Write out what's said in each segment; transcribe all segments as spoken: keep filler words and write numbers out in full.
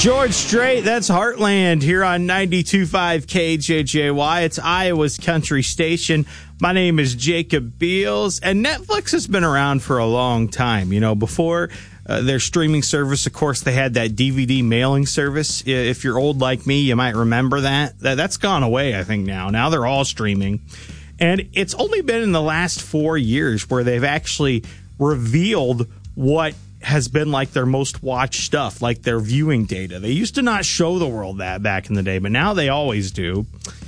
George Strait, that's Heartland here on ninety-two point five K J J Y. It's Iowa's country station. My name is Jacob Beals, and Netflix has been around for a long time. You know, before uh, their streaming service, of course, they had that D V D mailing service. If you're old like me, you might remember that. that. That's gone away, I think, now. Now they're all streaming. And it's only been in the last four years where they've actually revealed what has been like their most watched stuff, like their viewing data. They used to not show the world that back in the day, but now they always do.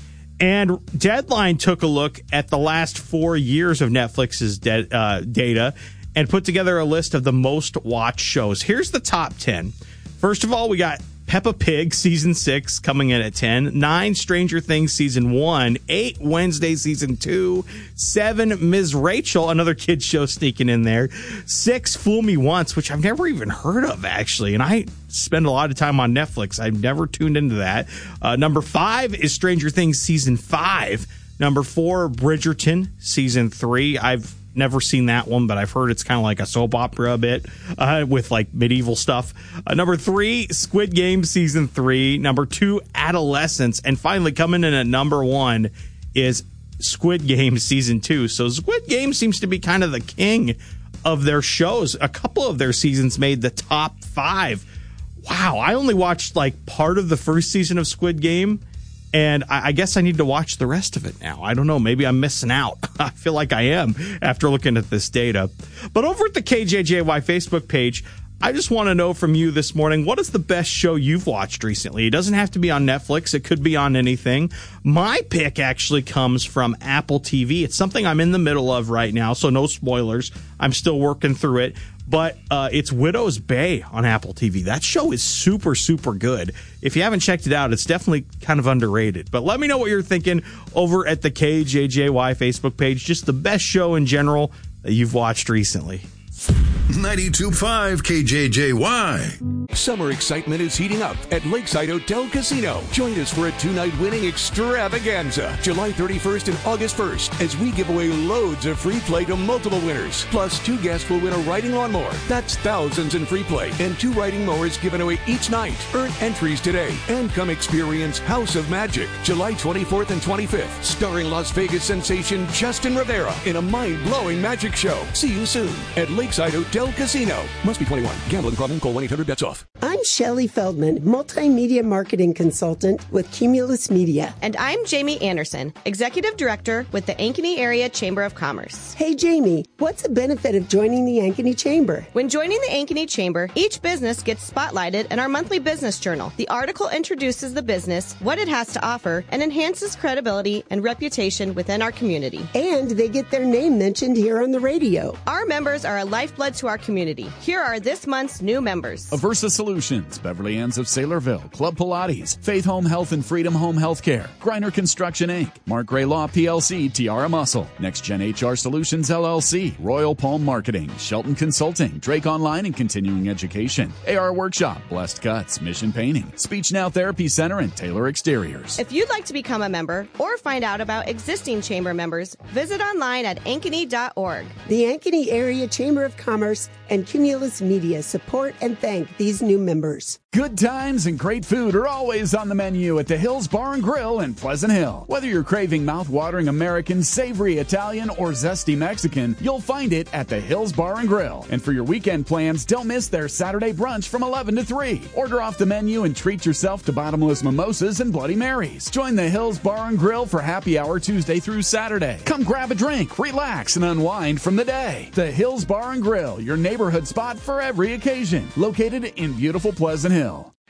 And Deadline took a look at the last four years of Netflix's de- uh, data and put together a list of the most watched shows. Here's the top ten. First of all, we got Peppa Pig Season six coming in at ten. nine, Stranger Things Season one. eight, Wednesday Season two. seven, Miz Rachel, another kid's show sneaking in there. six, Fool Me Once, which I've never even heard of, actually. And I spend a lot of time on Netflix. I've never tuned into that. Uh, number five is Stranger Things Season five. Number four, Bridgerton Season three. I've never seen that one, but I've heard it's kind of like a soap opera a bit uh, with like medieval stuff. Uh, number three, Squid Game Season three. Number two, Adolescence. And finally, coming in at number one is Squid Game Season two. So Squid Game seems to be kind of the king of their shows. A couple of their seasons made the top five. Wow, I only watched like part of the first season of Squid Game. And I guess I need to watch the rest of it now. I don't know. Maybe I'm missing out. I feel like I am after looking at this data. But over at the K J J Y Facebook page, I just want to know from you this morning, what is the best show you've watched recently? It doesn't have to be on Netflix. It could be on anything. My pick actually comes from Apple T V. It's something I'm in the middle of right now, so no spoilers. I'm still working through it. But uh, it's Widow's Bay on Apple T V. That show is super, super good. If you haven't checked it out, it's definitely kind of underrated. But let me know what you're thinking over at the K J J Y Facebook page. Just the best show in general that you've watched recently. ninety-two point five K J J Y. Summer excitement is heating up at Lakeside Hotel Casino. Join us for a two-night winning extravaganza, July thirty-first and August first, as we give away loads of free play to multiple winners. Plus, two guests will win a riding lawnmower. That's thousands in free play, and two riding mowers given away each night. Earn entries today and come experience House of Magic, July twenty-fourth and twenty-fifth, starring Las Vegas sensation Justin Rivera in a mind-blowing magic show. See you soon at Lakeside Hotel Casino. Must be twenty-one. Gambling problem? Call one eight hundred bets off. I'm Shelley Feldman, multimedia marketing consultant with Cumulus Media. And I'm Jamie Anderson, executive director with the Ankeny Area Chamber of Commerce. Hey, Jamie, what's the benefit of joining the Ankeny Chamber? When joining the Ankeny Chamber, each business gets spotlighted in our monthly business journal. The article introduces the business, what it has to offer, and enhances credibility and reputation within our community. And they get their name mentioned here on the radio. Our members are a lifeblood to our community. Here are this month's new members. Aversa Solutions, Beverly Ann's of Saylorville, Club Pilates, Faith Home Health and Freedom Home Healthcare, Griner Construction Incorporated, Mark Gray Law P L C, Tiara Muscle, Next Gen H R Solutions L L C, Royal Palm Marketing, Shelton Consulting, Drake Online and Continuing Education, A R Workshop, Blessed Cuts, Mission Painting, Speech Now Therapy Center, and Taylor Exteriors. If you'd like to become a member or find out about existing chamber members, visit online at ankeny dot org. The Ankeny Area Chamber of Commerce and Cumulus Media support and thank these new members. Good times and great food are always on the menu at the Hills Bar and Grill in Pleasant Hill. Whether you're craving mouth-watering American, savory Italian, or zesty Mexican, you'll find it at the Hills Bar and Grill. And for your weekend plans, don't miss their Saturday brunch from eleven to three. Order off the menu and treat yourself to bottomless mimosas and Bloody Marys. Join the Hills Bar and Grill for happy hour Tuesday through Saturday. Come grab a drink, relax, and unwind from the day. The Hills Bar and Grill, your neighborhood spot for every occasion. Located in beautiful Pleasant Hill.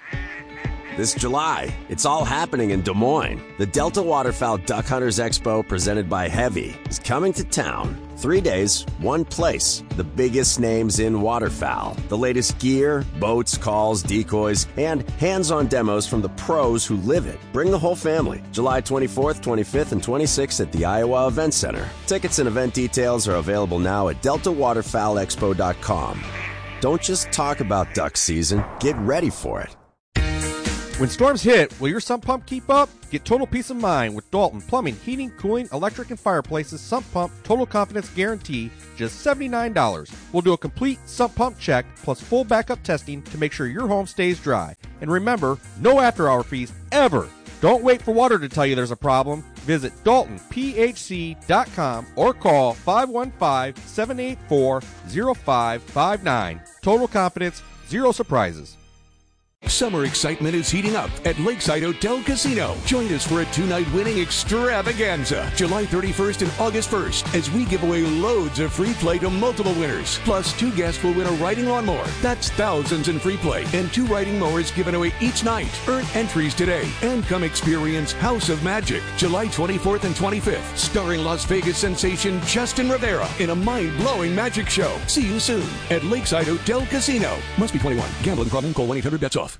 This July, it's all happening in Des Moines. The Delta Waterfowl Duck Hunters Expo, presented by Heavy, is coming to town. Three days, one place. The biggest names in waterfowl. The latest gear, boats, calls, decoys, and hands-on demos from the pros who live it. Bring the whole family. July twenty-fourth, twenty-fifth, and twenty-sixth at the Iowa Event Center. Tickets and event details are available now at delta waterfowl expo dot com. Don't just talk about duck season. Get ready for it. When storms hit, will your sump pump keep up? Get total peace of mind with Dalton Plumbing, Heating, Cooling, Electric, and Fireplaces Sump Pump Total Confidence Guarantee, just seventy-nine dollars. We'll do a complete sump pump check plus full backup testing to make sure your home stays dry. And remember, no after-hour fees ever. Don't wait for water to tell you there's a problem. Visit Dalton P H C dot com or call five one five, seven eight four, zero five five nine. Total confidence, zero surprises. Summer excitement is heating up at Lakeside Hotel Casino. Join us for a two-night winning extravaganza, July thirty-first and August first, as we give away loads of free play to multiple winners. Plus, two guests will win a riding lawnmower. That's thousands in free play, and two riding mowers given away each night. Earn entries today and come experience House of Magic, July twenty-fourth and twenty-fifth, starring Las Vegas sensation Justin Rivera in a mind-blowing magic show. See you soon at Lakeside Hotel Casino. Must be twenty-one. Gambling problem? Call one eight hundred bets off.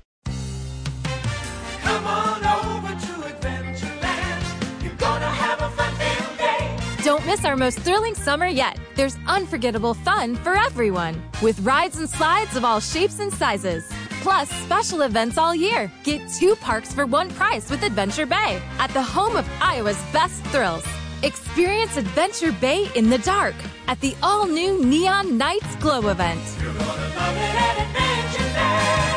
Come on over to Adventureland. You're gonna have a fun-filled day. Don't miss our most thrilling summer yet. There's unforgettable fun for everyone, with rides and slides of all shapes and sizes. Plus, special events all year. Get two parks for one price with Adventure Bay, at the home of Iowa's best thrills. Experience Adventure Bay in the dark at the all-new Neon Nights Glow event. You're gonna love it at Adventureland.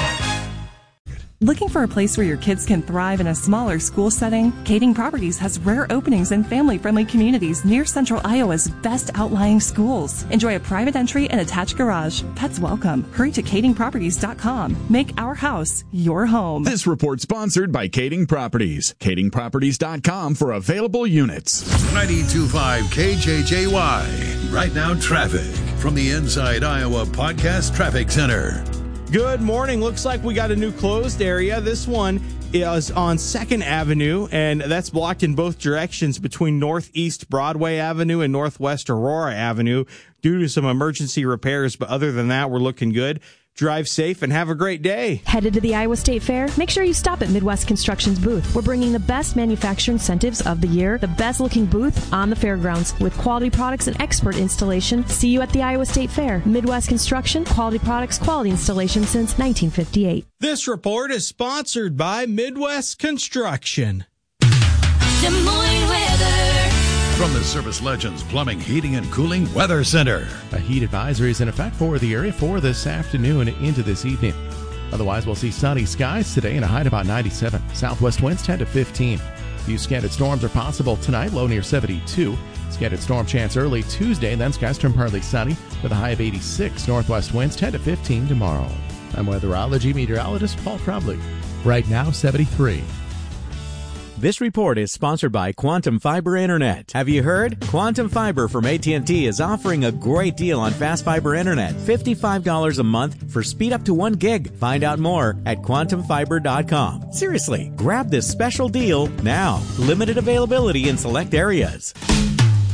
Looking for a place where your kids can thrive in a smaller school setting? Kading Properties has rare openings in family-friendly communities near Central Iowa's best outlying schools. Enjoy a private entry and attached garage. Pets welcome. Hurry to kading properties dot com. Make our house your home. This report sponsored by Kading Properties. kading properties dot com for available units. ninety-two point five K J J Y. Right now, traffic from the Inside Iowa Podcast Traffic Center. Good morning. Looks like we got a new closed area. This one is on second Avenue, and that's blocked in both directions between Northeast Broadway Avenue and Northwest Aurora Avenue due to some emergency repairs. But other than that, we're looking good. Drive safe and have a great day. Headed to the Iowa State Fair? Make sure you stop at Midwest Construction's booth. We're bringing the best manufacturer incentives of the year, the best looking booth on the fairgrounds with quality products and expert installation. See you at the Iowa State Fair. Midwest Construction, quality products, quality installation since nineteen fifty-eight. This report is sponsored by Midwest Construction. Des Moines weather. From the Service Legends Plumbing, Heating, and Cooling Weather Center. A heat advisory is in effect for the area for this afternoon and into this evening. Otherwise, we'll see sunny skies today and a high at about ninety-seven. Southwest winds ten to fifteen. A few scattered storms are possible tonight, low near seventy-two. Scattered storm chance early Tuesday, and then skies turn partly sunny with a high of eighty-six. Northwest winds ten to fifteen tomorrow. I'm weatherology meteorologist Paul Trombley. Right now, seventy-three. This report is sponsored by Quantum Fiber Internet. Have you heard? Quantum Fiber from A T and T is offering a great deal on fast fiber internet. fifty-five dollars a month for speed up to one gig. Find out more at quantum fiber dot com. Seriously, grab this special deal now. Limited availability in select areas.